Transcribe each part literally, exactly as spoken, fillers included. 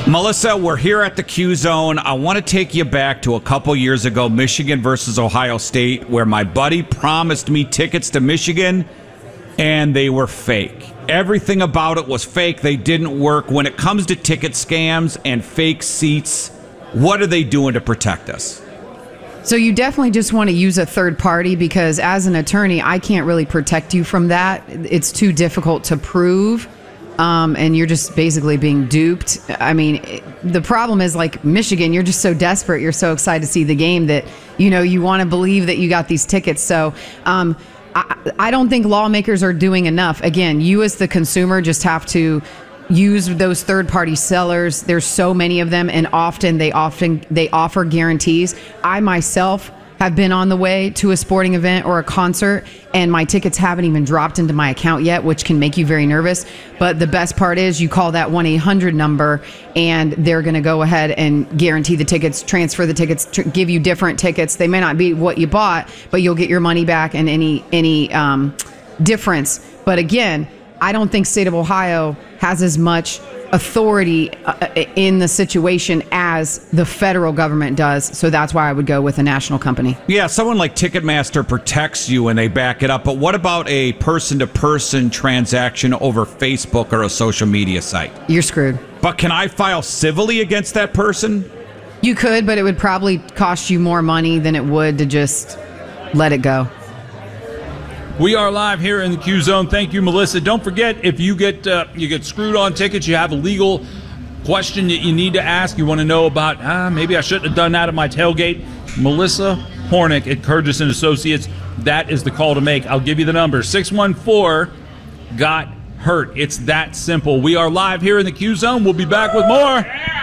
Melissa, we're here at the Q Zone. I want to take you back to a couple years ago, Michigan versus Ohio State, where my buddy promised me tickets to Michigan, and they were fake. Everything about it was fake. They didn't work. When it comes to ticket scams and fake seats, what are they doing to protect us? So you definitely just want to use a third party, because as an attorney, I can't really protect you from that. It's too difficult to prove. Um, and you're just basically being duped. I mean, it, the problem is, like Michigan, you're just so desperate. You're so excited to see the game that, you know, you want to believe that you got these tickets. So um, I, I don't think lawmakers are doing enough. Again, you as the consumer just have to use those third-party sellers. There's so many of them, and often they often they offer guarantees. I myself have been on the way to a sporting event or a concert, and my tickets haven't even dropped into my account yet, which can make you very nervous. But the best part is you call that one eight hundred number, and they're going to go ahead and guarantee the tickets, transfer the tickets, tr- give you different tickets. They may not be what you bought, but you'll get your money back and any any um, difference. But again, I don't think state of Ohio has as much authority uh, in the situation as the federal government does. So that's why I would go with a national company. Yeah, someone like Ticketmaster protects you and they back it up. But what about a person-to-person transaction over Facebook or a social media site? You're screwed. But can I file civilly against that person? You could, but it would probably cost you more money than it would to just let it go. We are live here in the Q Zone. Thank you, Melissa. Don't forget, if you get uh, you get screwed on tickets, you have a legal question that you need to ask, you want to know about, ah, maybe I shouldn't have done that at my tailgate, Melissa Hornick at Curtis and Associates, that is the call to make. I'll give you the number, six one four, got hurt. It's that simple. We are live here in the Q Zone. We'll be back with more.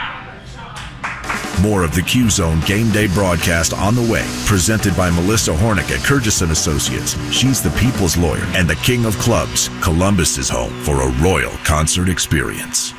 More of the Q Zone Game Day broadcast on the way, presented by Melissa Hornick at Curtis and Associates. She's the people's lawyer and the king of clubs. Columbus is home for a royal concert experience.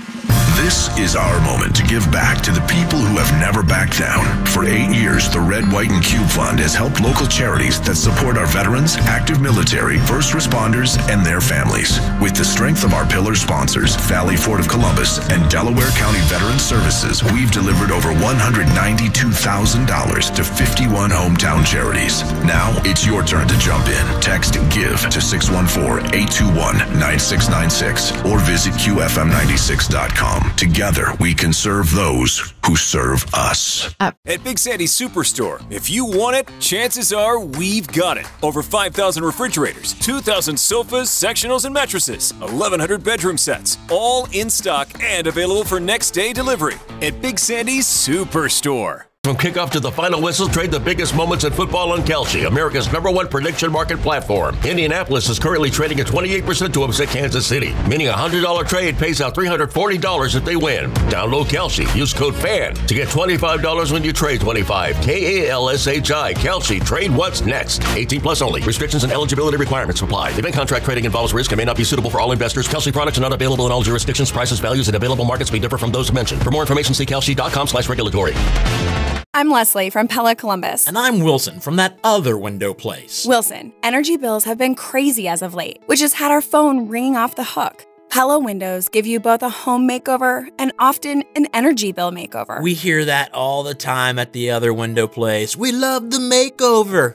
This is our moment to give back to the people who have never backed down. For eight years, the Red, White, and Cube Fund has helped local charities that support our veterans, active military, first responders, and their families. With the strength of our pillar sponsors, Valley Ford of Columbus and Delaware County Veterans Services, we've delivered over one hundred ninety-two thousand dollars to fifty-one hometown charities. Now it's your turn to jump in. Text GIVE to six one four, eight two one, nine six nine six or visit Q F M ninety-six dot com. Together, we can serve those who serve us. At Big Sandy's Superstore, if you want it, chances are we've got it. Over five thousand refrigerators, two thousand sofas, sectionals, and mattresses, eleven hundred bedroom sets, all in stock and available for next day delivery. At Big Sandy's Superstore. From kickoff to the final whistle, trade the biggest moments in football on Kalshi, America's number one prediction market platform. Indianapolis is currently trading at twenty-eight percent to upset Kansas City, meaning a one hundred dollars trade pays out three hundred forty dollars if they win. Download Kalshi. Use code FAN to get twenty-five dollars when you trade twenty-five. K A L S H I. Kalshi. Trade what's next. eighteen plus only. Restrictions and eligibility requirements apply. Event contract trading involves risk and may not be suitable for all investors. Kalshi products are not available in all jurisdictions. Prices, values, and available markets may differ from those mentioned. For more information, see kalshi dot com slash regulatory. I'm Leslie from Pella Columbus. And I'm Wilson from that other window place. Wilson, energy bills have been crazy as of late, which has had our phone ringing off the hook. Pella windows give you both a home makeover and often an energy bill makeover. We hear that all the time at the other window place. We love the makeover.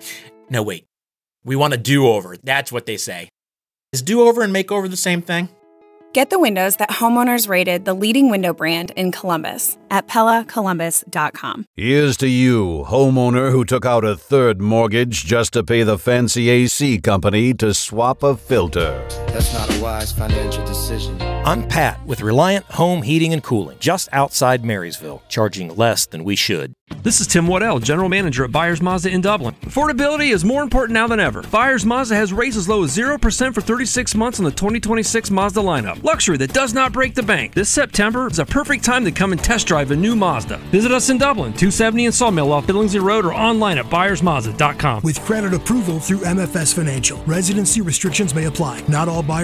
No, wait. We want a do-over. That's what they say. Is do-over and makeover the same thing? Get the windows that homeowners rated the leading window brand in Columbus at Pella Columbus dot com. Here's to you, homeowner who took out a third mortgage just to pay the fancy A C company to swap a filter. That's not a wise financial decision. I'm Pat with Reliant Home Heating and Cooling, just outside Marysville, charging less than we should. This is Tim Waddell, General Manager at Byers Mazda in Dublin. Affordability is more important now than ever. Byers Mazda has rates as low as zero percent for thirty-six months on the twenty twenty-six Mazda lineup. Luxury that does not break the bank. This September is a perfect time to come and test drive a new Mazda. Visit us in Dublin, two seventy in Sawmill off Billingsley Road, or online at Byers Mazda dot com. With credit approval through M F S Financial. Residency restrictions may apply. Not all buyers